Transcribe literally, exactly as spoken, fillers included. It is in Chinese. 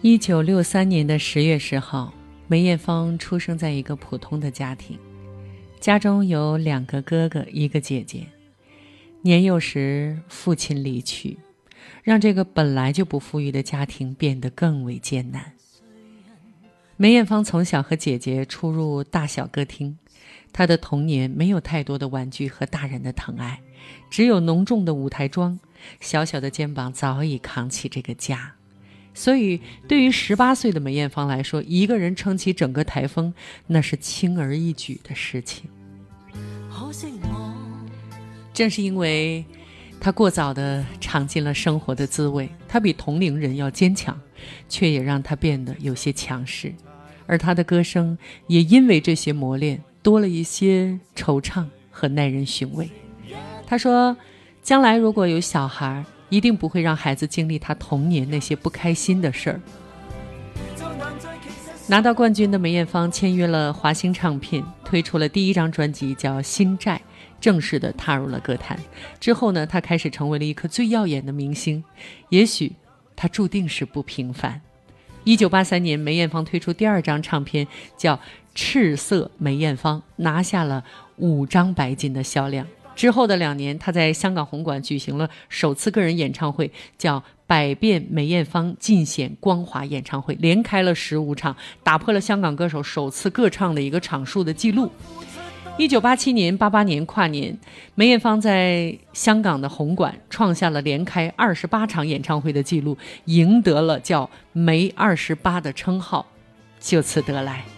一九六三年的十月十号，梅艳芳出生在一个普通的家庭，家中有两个哥哥一个姐姐。年幼时父亲离去，让这个本来就不富裕的家庭变得更为艰难。梅艳芳从小和姐姐出入大小歌厅，她的童年没有太多的玩具和大人的疼爱，只有浓重的舞台妆，小小的肩膀早已扛起这个家。所以对于十八岁的梅艳芳来说，一个人撑起整个台风，那是轻而易举的事情。正是因为她过早地尝尽了生活的滋味，她比同龄人要坚强，却也让她变得有些强势。而她的歌声也因为这些磨练，多了一些惆怅和耐人寻味。她说，将来如果有小孩，一定不会让孩子经历他童年那些不开心的事儿。拿到冠军的梅艳芳签约了华星唱片，推出了第一张专辑叫《心债》，正式的踏入了歌坛。之后呢，她开始成为了一颗最耀眼的明星。也许她注定是不平凡。一九八三年，梅艳芳推出第二张唱片叫《赤色梅艳芳》，拿下了五张白金的销量。之后的两年，她在香港红馆举行了首次个人演唱会，叫百变梅艳芳尽显光华演唱会，连开了十五场，打破了香港歌手首次各唱的一个场数的记录。一九八七年、八八年跨年，梅艳芳在香港的红馆创下了连开二十八场演唱会的记录，赢得了叫梅二十八的称号，就此得来。